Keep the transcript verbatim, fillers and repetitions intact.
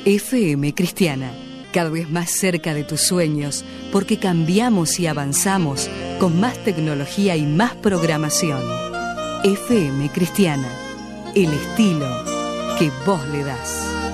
F M Cristiana, cada vez más cerca de tus sueños, porque cambiamos y avanzamos con más tecnología y más programación. F M Cristiana, el estilo que vos le das.